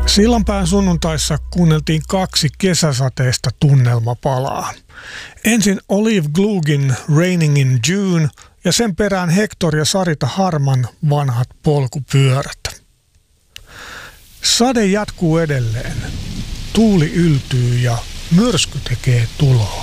Sillanpään sunnuntaissa kuunneltiin 2 kesäsateista tunnelmapalaa. Ensin Olive Glugin Raining in June ja sen perään Hector ja Sarita Harman Vanhat polkupyörät. Sade jatkuu edelleen. Tuuli yltyy ja myrsky tekee tuloa.